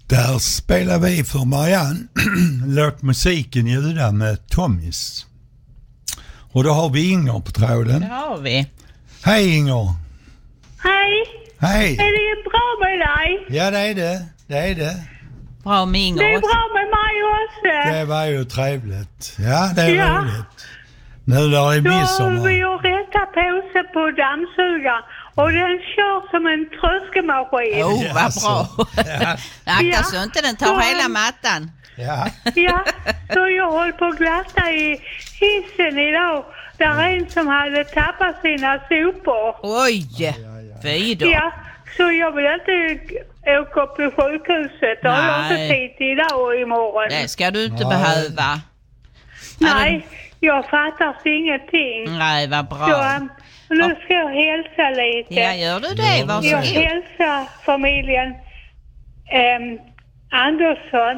Där spelar vi för Marianne. Låt musiken ljuda med Tommys. Och då har vi Inger på tråden. Det har vi. Hej Inger. Hej. Hej. Är det bra med dig? Ja, det är det. Det är det. Bra med Inger. Det är bra med mig också. Det var ju trevligt. Ja, det är roligt. Nu är det midsommar. Vi har rätta påse på dammsugaren och den kör som en tröskemaskin. Vad bra. Akta så inte den tar hela mattan. Ja. Ja, så jag håller på att glatta i hissen idag. Där är en som hade tappat sina sopor. Oj, fy då. Ja, så jag vill inte åka upp till sjukhuset. Jag har inte tid till idag och imorgon. Det ska du inte behöva. Nej, jag fattar ingenting. Nej, vad bra. Så nu ska jag hälsa lite. Ja, gör du det? Varsågod. Jag hälsar familjen Andersson,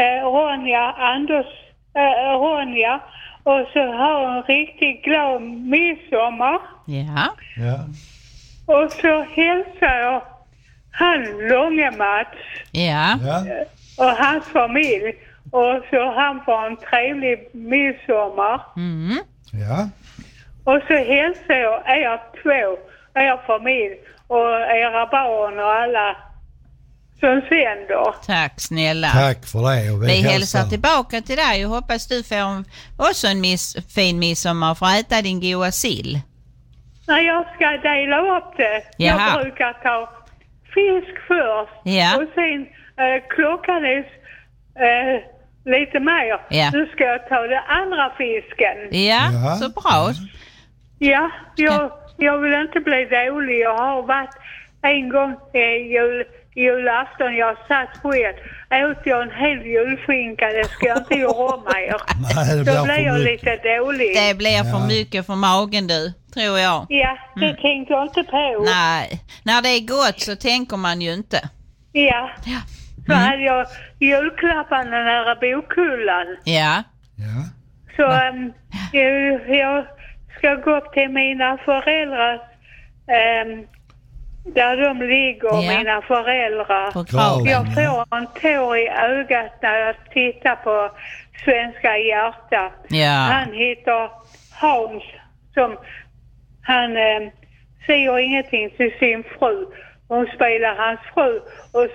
Ronja, och så har en riktigt glad midsommar. Ja. Och så hälsar jag han Långe-Mats och hans familj. Och så han får en trevlig midsommar. Ja. Och så hälsar jag er familj och era barn och alla som sänder. Tack snälla. Tack för det. Och vi hälsar tillbaka till dig och hoppas du får också en fin midsommar för att äta din goda sill. Nej, jag ska dela upp det. Jaha. Jag brukar ta fisk först. Ja. Och sen klockan är lite mer. Ja. Nu ska jag ta den andra fisken. Ja, så bra. Ja, jag vill inte bli dålig. Jag har varit en gång julafton, jag satt själv. Åt jag en hel julskinka, det ska jag inte göra mer. Då blir jag lite dålig. Det blir för mycket för magen du, tror jag. Ja, det tänkte jag inte på. Nej, när det är gott så tänker man ju inte. Ja. Så hade jag julklapparna nära bokhyllan. Ja. Så jag ska gå upp till mina föräldrar där de ligger, mina föräldrar. Jag får en tår i ögat när jag tittar på Svenska hjärta. Han heter Hans, som han säger ingenting till sin fru. Hon spelar hans fru och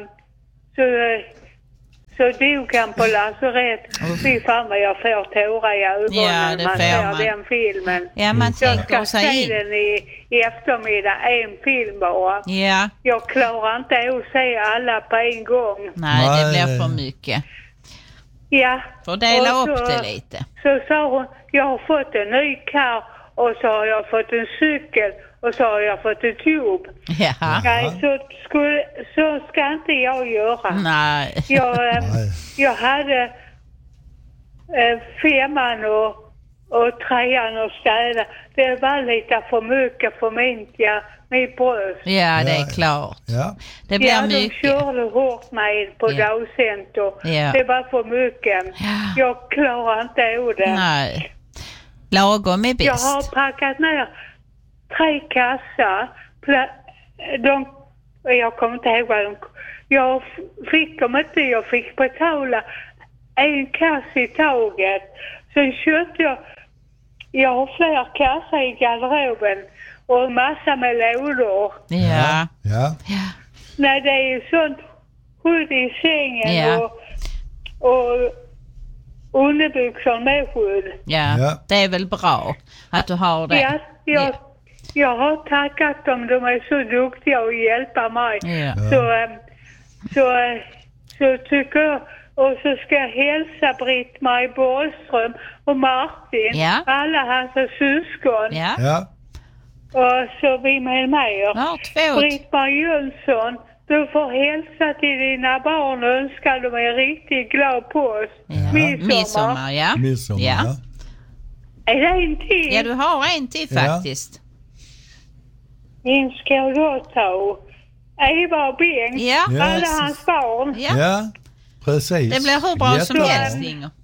så dog han på lasarett. Fy fan vad jag får tårar i ögonen när man ser den filmen. Ja, man tänker sig jag ska se den i eftermiddag, en film bara. Ja. Jag klarar inte att se alla på en gång. Nej, det blir för mycket. Ja. Får dela upp det lite. Så sa hon, jag har fått en ny kar och så har jag fått en cykel. Och så har jag fått ett jobb. Ja. Nej, så ska inte jag göra. Nej. Jag hade 5:an och 3:an och städa. Det var lite för mycket för mitt bröst. Ja, det är klart. Ja. Det blir mycket. De körde hårt med på dagcenter. Ja. Det var för mycket. Jag klarar inte av det. Nej. Lagom är bäst. Jag har packat ner 3 kassar. Jag kommer inte ihåg vad jag fick dem inte. Jag fick betala en kasse i taget. Sen köpte jag har fler kassar i garderoben och en massa med lådor. Ja. Nej, det är ju sånt skydd i sängen och underbyxor med skydd. Ja, det är väl bra att du har det. Jag har tackat dem. De är så duktiga att hjälpa mig. Så tycker jag. Och så ska jag hälsa Britt-Marie Borgström och Martin. Alla hans syskon. Och så vi med mer. Britt-Marie Jönsson, du får hälsa till dina barn och önska dem en riktigt glad påsk. Midsommar. Midsommar. Är det en till? Ja, du har en till faktiskt. En ska jag då ta. Eva och Bengt. Alla hans barn. Ja, precis. Det blir hur bra som helst, Inger.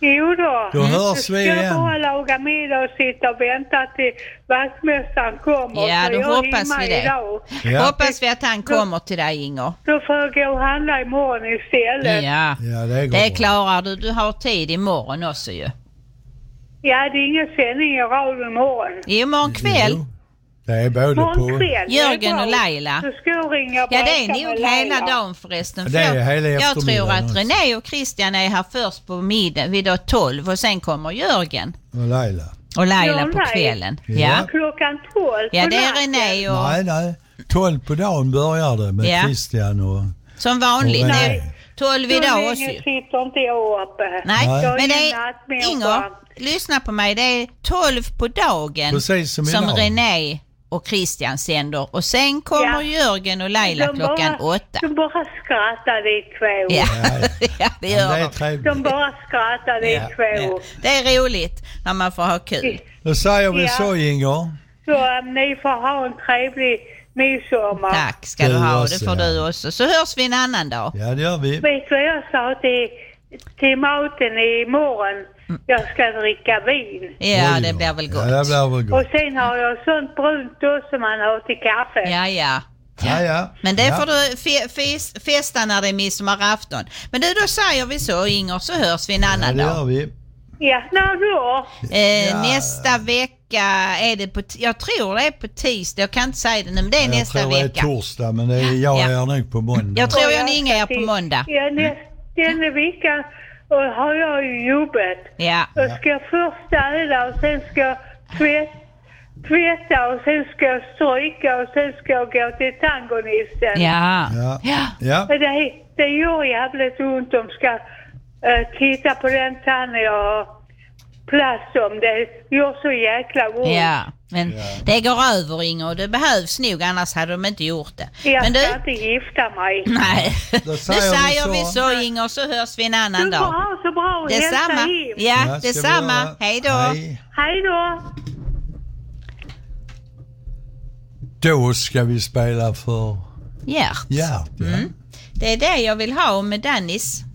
Jo då. Då hörs vi igen. Jag ska bara laga middag och sitta och vänta till vaktmästaren kommer. Ja, då hoppas vi det. Ja. Hoppas vi att han kommer till dig, Inger. Då får jag gå och handla imorgon istället. Ja, det klarar du. Du har tid imorgon också ju. Ja, det är ingen sändning i radio imorgon. Imorgon kväll. Jo. Det är både på Jörgen och Laila. Du ska ringa. Ja, det är nog hela dagen förresten. Det är hela jag tror att också. René och Christian är här först på middag vid 12 och sen kommer Jörgen. Och Laila på kvällen. Ja. Klockan 12. Ja, det är René och... Nej. 12 på dagen börjar det med Christian och... Som vanligt. Nej. 12 idag också. Sitter inte jag uppe. Nej, men det är... Inger, lyssna på mig. Det är 12 på dagen. Precis som René och Christian sänder. Och sen kommer Jörgen och Laila klockan 8. De bara skrattar de två. Ja, det gör de. De bara skrattar de två. Det är roligt när man får ha kul. Då säger vi så, Inger. Så ni får ha en trevlig midsommar. Tack ska du ha. Det får du också. Så hörs vi en annan dag. Ja, det gör vi. Vet du vad jag sa till maten imorgon? Jag ska dricka vin. Ja, det blir väl gott. Ja, det blir väl gott. Och sen har jag sånt brunt då som man har till kaffe. Ja. Men det får du festa när det är midsommarafton. Men då säger vi så, Inger, så hörs vi en annan dag. Ja, det gör vi. Ja, när då? Nästa vecka är det på... Jag tror det är på tisdag. Jag kan inte säga det nu, men det är nästa vecka. Jag tror det är torsdag, men jag är nog på måndag. Jag tror jag Inga är på måndag. Ja, denna veckan har jag ju jobbet. Ja. Då ska jag först städa och sen ska jag tvätta och sen ska jag stryka och sen ska jag gå till tangonisten. Ja. Det gör jävligt ont om ska titta på den tangen jag har plats om. Det gör så jäkla ont. Ja, men det går över, Inger, och det behövs nog, annars hade de inte gjort det. Jag men ska inte gifta mig. Nej, då säger vi så, Inger, så hörs vi en annan dag. Du får ha så bra och detsamma. Hälsa him. Ja, detsamma. Hej då. Hej då. Då ska vi spela för Gert. Ja. Det är det jag vill ha med Dennis.